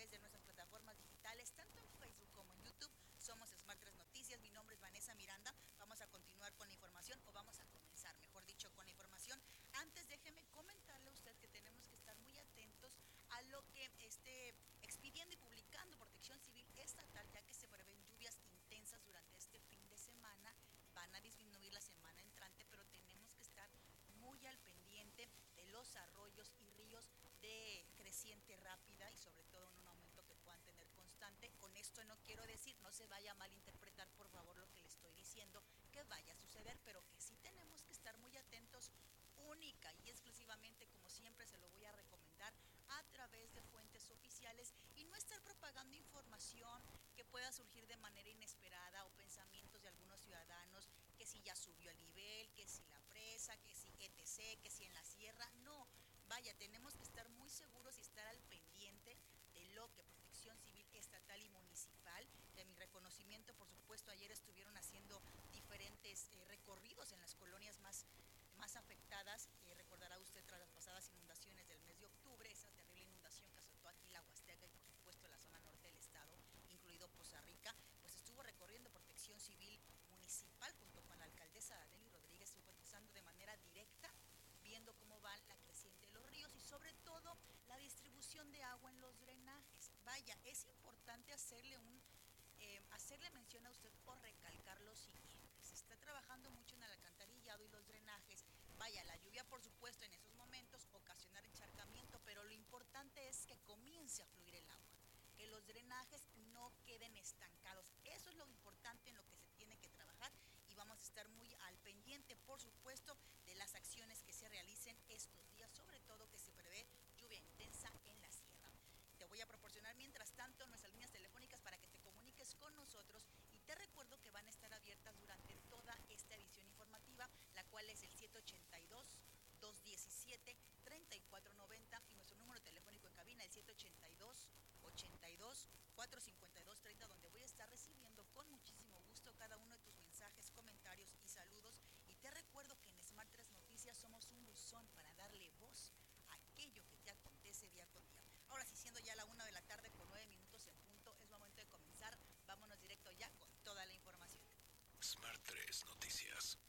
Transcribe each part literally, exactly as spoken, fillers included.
través de nuestras plataformas digitales, tanto en Facebook como en YouTube. Somos Smart tres Noticias, mi nombre es Vanessa Miranda. Vamos a continuar con la información, o vamos a comenzar, mejor dicho, con la información. Antes déjeme comentarle a usted que tenemos que estar muy atentos a lo que esté expidiendo y publicando Protección Civil Estatal, ya que se prevén lluvias intensas durante este fin de semana. Van a disminuir la semana entrante, pero tenemos que estar muy al pendiente de los arroyos y ríos de creciente rápida y sobre todo en un aumento que puedan tener constante. Con esto no quiero decir, no se vaya a malinterpretar por favor lo que le estoy diciendo que vaya a suceder, pero que sí tenemos que estar muy atentos, única y exclusivamente, como siempre se lo voy a recomendar, a través de fuentes oficiales y no estar propagando información que pueda surgir de manera inesperada o pensamientos de algunos ciudadanos que si ya subió el nivel, que si la presa, que si etcétera, que si en la sierra. No, vaya, tenemos que estar muy seguros y estar al pendiente de lo que Protección Civil Estatal y Municipal, de mi reconocimiento, por supuesto, ayer estuvieron haciendo diferentes eh, recorridos en las colonias más más afectadas. Eh, recordará usted tras las pasadas inundaciones del mes de octubre, esa terrible inundación que azotó aquí la Huasteca y por supuesto la zona norte del estado, incluido Poza Rica, pues estuvo recorriendo Protección Civil Municipal junto con la alcaldesa Adeli Rodríguez, supervisando de manera directa, viendo cómo va la creciente de los ríos y sobre todo la distribución de agua en los drenajes. Vaya, es importante hacerle un Eh, hacerle mención a usted o recalcar lo siguiente: se está trabajando mucho en el alcantarillado y los drenajes. Vaya, la lluvia por supuesto en esos momentos ocasionar encharcamiento, pero lo importante es que comience a fluir el agua, que los drenajes no queden estancados. Eso es lo importante en lo que se tiene que trabajar y vamos a estar muy al pendiente, por supuesto, de las acciones que se realicen estos días, sobre todo que se prevé lluvia intensa en la sierra. Te voy a proporcionar mientras tanto nuestras líneas telefónicas para que te comuniques con nosotros y te recuerdo que van a estar abiertas durante toda esta edición informativa, la cual es el siete ochenta y dos, dos diecisiete, treinta y cuatro noventa y nuestro número telefónico en cabina el siete ochenta y dos, ochenta y dos, cuatrocientos cincuenta y dos treinta, donde voy a estar recibiendo con muchísimo gusto cada uno de tus mensajes, comentarios y saludos. Y te recuerdo que en Smart tres Noticias somos un buzón para darle voz a aquello que te acontece día con día. Ahora sí, siendo ya la una de la tarde con nueve minutos en punto, es momento de comenzar. Vámonos directo ya con toda la información. Smart tres Noticias.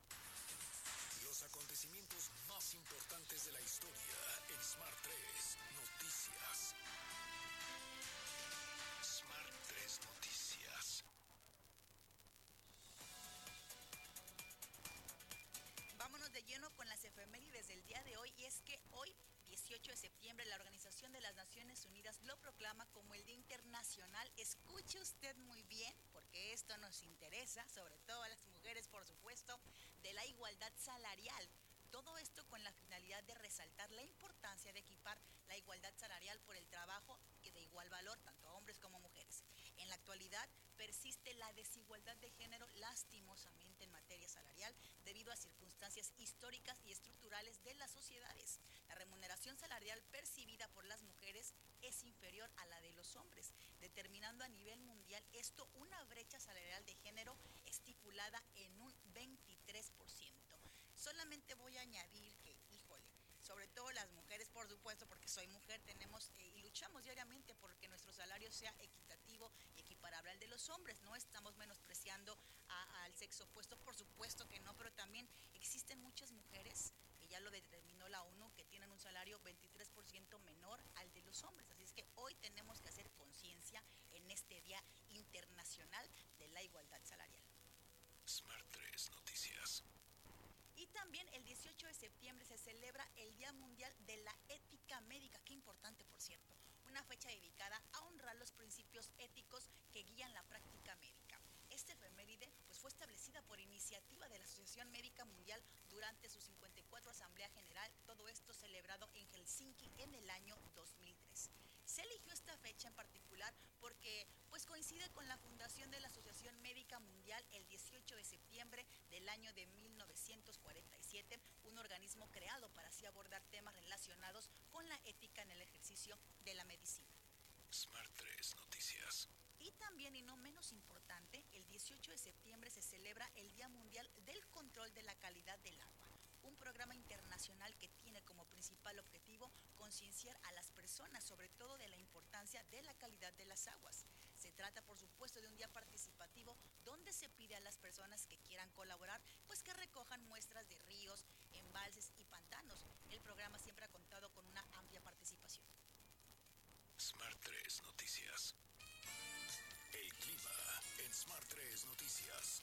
Los acontecimientos más importantes de la historia en Smart tres Noticias. Smart tres Noticias. Vámonos de lleno con las efemérides del día de hoy, y es que hoy, dieciocho de septiembre, la Organización de las Naciones Unidas lo proclama como el Día Internacional, escuche usted muy bien, porque esto nos interesa, sobre todo a las mujeres, por supuesto, de la igualdad salarial. Todo esto con la finalidad de resaltar la importancia de equipar la igualdad salarial por el trabajo de igual valor, tanto a hombres como a mujeres. En la actualidad persiste la desigualdad de género lastimosamente en materia salarial debido a circunstancias históricas y estructurales de las sociedades. La remuneración salarial percibida por las mujeres es inferior a la de los hombres, determinando a nivel mundial esto una brecha salarial de género estipulada en un veintitrés por ciento. Solamente voy a añadir que, híjole, sobre todo las mujeres, por supuesto, porque soy mujer, tenemos eh, y luchamos diariamente porque nuestro salario sea equitativo y equiparable al de los hombres. No estamos menospreciando a, al sexo opuesto, por supuesto que no, pero también existen muchas mujeres, que ya lo determinó la ONU, que tienen un salario veintitrés por ciento menor al de los hombres. Así es que hoy tenemos que hacer conciencia en este Día Internacional de la Igualdad Salarial. Smart tres Noticias. Y también el dieciocho de septiembre se celebra el Día Mundial de la Ética Médica, qué importante por cierto, una fecha dedicada a honrar los principios éticos que guían la práctica médica. Esta efeméride pues, fue establecida por iniciativa de la Asociación Médica Mundial durante su cincuenta y cuatro Asamblea General, todo esto celebrado en Helsinki en el año dos mil tres. Se eligió esta fecha en particular porque pues, coincide con la fundación de la Asociación Médica Mundial el dieciocho de septiembre del año de mil novecientos cuarenta y siete, un organismo creado para así abordar temas relacionados con la ética en el ejercicio de la medicina. Smart tres Noticias. Y también, y no menos importante, el dieciocho de septiembre se celebra el Día Mundial del Control de la Calidad del Agua, un programa internacional que tiene como principal objetivo concienciar a las personas, sobre todo de la importancia de la calidad de las aguas. Se trata, por supuesto, de un día participativo donde se pide a las personas que quieran colaborar, pues que recojan muestras de ríos, embalses y pantanos. El programa siempre ha contado con una amplia participación. Smart tres Noticias. El clima en Smart tres Noticias.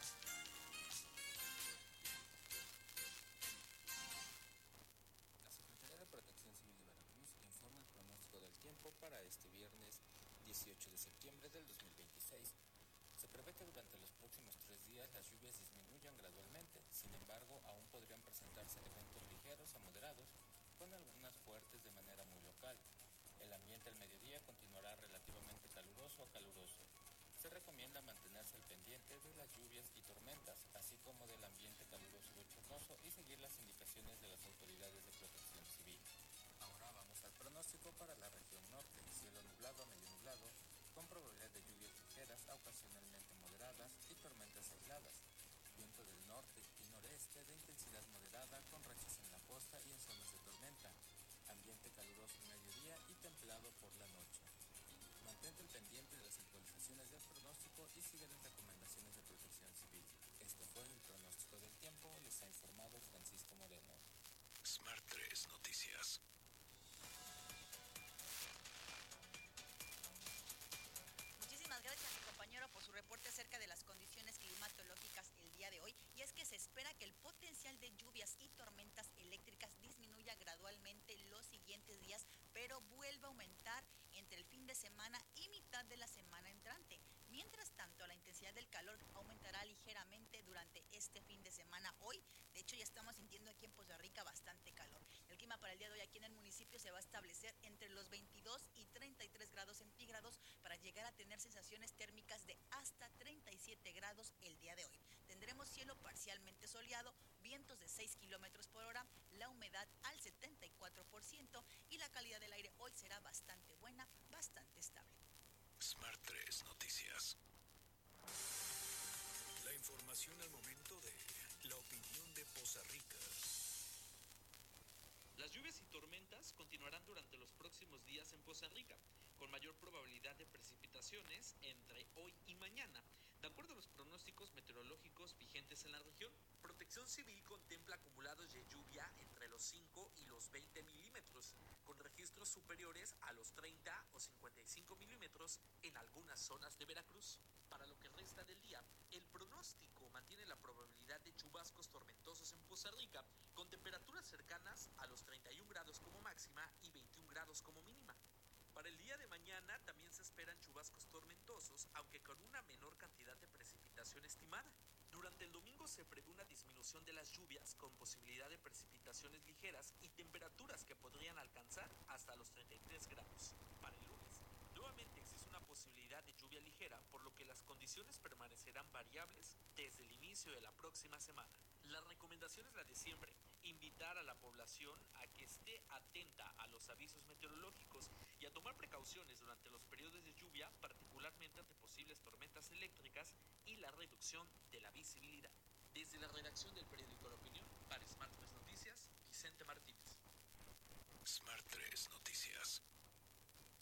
La Secretaría de Protección Civil de Veracruz informa el pronóstico del tiempo para este viernes dieciocho de septiembre del dos mil veintiséis. Se prevé que durante los próximos tres días las lluvias disminuyan gradualmente, sin embargo aún podrían presentarse eventos ligeros a moderados, con algunas fuertes de manera muy local. El ambiente al mediodía continuará relativamente caluroso a caluroso. Se recomienda mantenerse al pendiente de las lluvias y tormentas, así como del ambiente caluroso y bochornoso, y seguir las indicaciones de las autoridades de protección civil. Ahora vamos al pronóstico para la región norte: cielo nublado a medio nublado, con probabilidad de lluvias ligeras a ocasionalmente moderadas y tormentas aisladas. Viento del norte y noreste de intensidad moderada, con rachas en la costa y en zonas de tormenta. Ambiente caluroso al mediodía y templado por la noche. Mantente al pendiente de las actualizaciones del pronóstico y sigue las recomendaciones de protección civil. Este fue el pronóstico del tiempo. Les ha informado Francisco Moreno. Smart tres Noticias. Muchísimas gracias a mi compañero por su reporte acerca de las condiciones climatológicas el día de hoy. Y es que se espera que el potencial de lluvias y tormentas eléctricas disminuya gradualmente los siguientes días, pero vuelva a aumentar entre el fin de semana y mitad de la semana entrante. Mientras tanto, la intensidad del calor aumentará ligeramente durante este fin de semana. Hoy, de hecho, ya estamos sintiendo aquí en Poza Rica bastante calor. El clima para el día de hoy aquí en el municipio se va a establecer entre los veintidós y treinta y tres grados centígrados para llegar a tener sensaciones térmicas de hasta treinta y siete grados el día de hoy. Tendremos cielo parcialmente soleado, vientos de seis kilómetros por hora, la humedad al setenta y cuatro por ciento y la calidad del aire hoy será bastante buena, bastante estable. Smart tres Noticias. La información al momento de la opinión de Poza Rica. Las lluvias y tormentas continuarán durante los próximos días en Poza Rica, con mayor probabilidad de precipitaciones entre hoy y mañana, de acuerdo a los pronósticos meteorológicos vigentes en la región. Protección Civil contempla acumulados de lluvia entre los cinco y los veinte milímetros, con registros superiores a los treinta o cincuenta y cinco milímetros en algunas zonas de Veracruz. Para lo que resta del día, el pronóstico mantiene la probabilidad de chubascos tormentosos en Poza Rica, con temperaturas cercanas a los treinta y un grados como máxima y veintiún grados como mínima. Para el día de mañana también se esperan chubascos tormentosos, aunque con una menor cantidad de precipitación estimada. Durante el domingo se prevé una disminución de las lluvias, con posibilidad de precipitaciones ligeras y temperaturas que podrían alcanzar hasta los treinta y tres grados. Para el lunes, nuevamente existe una posibilidad de lluvia ligera, por lo que las condiciones permanecerán variables desde el inicio de la próxima semana. La recomendación es la de siempre: invitar a la población a que esté atenta a los avisos meteorológicos y a tomar precauciones durante los periodos de lluvia, particularmente ante posibles tormentas eléctricas y la reducción de la visibilidad.